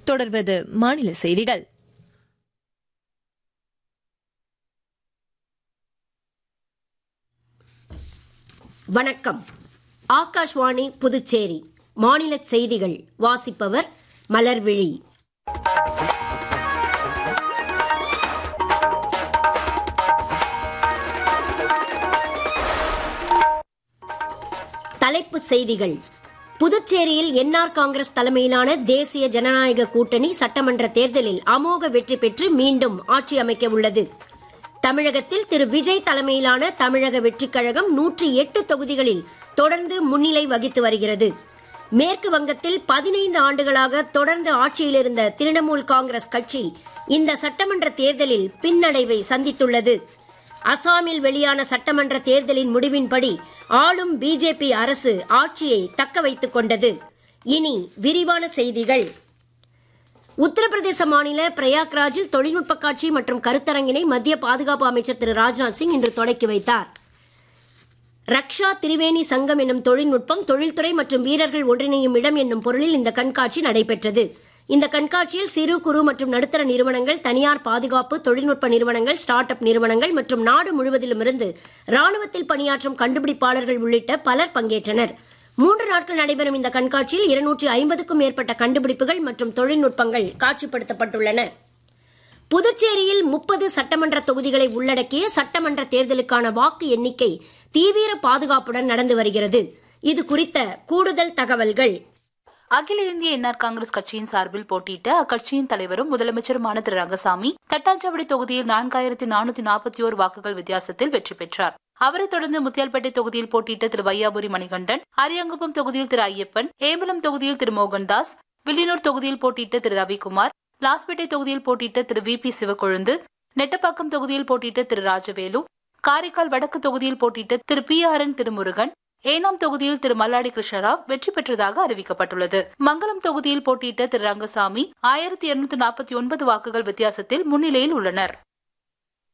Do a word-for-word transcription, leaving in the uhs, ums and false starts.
தொடர்வது மாநில செய்திகள். வணக்கம். ஆகாஷ்வாணி புதுச்சேரி மாநில செய்திகள். வாசிப்பவர் மலர்விழி. தலைப்புச் செய்திகள். புதுச்சேரியில் என்ஆர் காங்கிரஸ் தலைமையிலான தேசிய ஜனநாயக கூட்டணி சட்டமன்ற தேர்தலில் அமோக வெற்றி பெற்று மீண்டும் ஆட்சி அமைக்க உள்ளது. தமிழகத்தில் திரு விஜய் தலைமையிலான தமிழக வெற்றிக் கழகம் நூற்றி எட்டு தொகுதிகளில் தொடர்ந்து முன்னிலை வகித்து வருகிறது. மேற்கு வங்கத்தில் பதினைந்து ஆண்டுகளாக தொடர்ந்து ஆட்சியில் இருந்த திரிணாமுல் காங்கிரஸ் கட்சி இந்த சட்டமன்ற தேர்தலில் பின்னடைவை சந்தித்துள்ளது. அசாமில் வெளியான சட்டமன்ற தேர்தலின் முடிவின்படி ஆளும் பிஜேபி அரசு ஆட்சியை தக்க வைத்துக் கொண்டது. இனி விரிவான செய்திகள். உத்தரப்பிரதேச மாநில பிரயாக்ராஜில் தொழில்நுட்ப காட்சி மற்றும் கருத்தரங்கினை மத்திய பாதுகாப்பு அமைச்சர் திரு ராஜ்நாத் சிங் இன்று தொடக்கி வைத்தார். ரக்ஷா திரிவேணி சங்கம் என்னும் தொழில்நுட்பம், தொழில்துறை மற்றும் வீரர்கள் ஒன்றிணையும் இடம் என்னும் பொருளில் இந்த கண்காட்சி நடைபெற்றது. இந்த கண்காட்சியில் சிறு குறு மற்றும் நடுத்தர நிறுவனங்கள், தனியார் பாதுகாப்பு தொழில்நுட்ப நிறுவனங்கள், ஸ்டார்ட் அப் நிறுவனங்கள் மற்றும் நாடு முழுவதிலும் இருந்து ராணுவத்தில் பணியாற்றும் கண்டுபிடிப்பாளர்கள் உள்ளிட்ட பலர் பங்கேற்றனர். மூன்று நாட்கள் நடைபெறும் இந்த கண்காட்சியில் இருநூற்றி ஐம்பதுக்கும் மேற்பட்ட கண்டுபிடிப்புகள் மற்றும் தொழில்நுட்பங்கள் காட்சிப்படுத்தப்பட்டுள்ளன. புதுச்சேரியில் முப்பது சட்டமன்ற தொகுதிகளை உள்ளடக்கிய சட்டமன்ற தேர்தலுக்கான வாக்கு எண்ணிக்கை தீவிர பாதுகாப்புடன் நடந்து வருகிறது. இது குறித்த கூடுதல் தகவல்கள். அகில இந்திய என்ஆர் காங்கிரஸ் கட்சியின் சார்பில் போட்டியிட்ட அக்கட்சியின் தலைவரும் முதலமைச்சருமான திரு ரங்கசாமி தட்டாஞ்சாவடி தொகுதியில் நான்காயிரத்தி நானூத்தி நாற்பத்தி ஓரு வாக்குகள் வித்தியாசத்தில் வெற்றி பெற்றார். அவரைத் தொடர்ந்து முத்தியால்பேட்டை தொகுதியில் போட்டியிட்ட திரு வையாபுரி மணிகண்டன், அரியாங்குப்பம் தொகுதியில் திரு ஐயப்பன், ஏம்பலம் தொகுதியில் திரு மோகன்தாஸ், வில்லியனூர் தொகுதியில் போட்டியிட்ட திரு ரவிக்குமார், லாஸ்பேட்டை தொகுதியில் போட்டியிட்ட திரு வி பி சிவக்கொழுந்து, நெட்டப்பாக்கம் தொகுதியில் போட்டியிட்ட திரு ராஜவேலு, காரைக்கால் வடக்கு தொகுதியில் போட்டியிட்ட திரு B R N Thirumurugan, Yanam தொகுதியில் திரு மல்லாடி கிருஷ்ணராவ் வெற்றி பெற்றதாக அறிவிக்கப்பட்டுள்ளது. மங்கலம் தொகுதியில் போட்டியிட்ட திரு ரங்கசாமி ஆயிரத்தி இருநூத்தி நாற்பத்தி ஒன்பது வாக்குகள் வித்தியாசத்தில் முன்னிலையில் உள்ளனர்.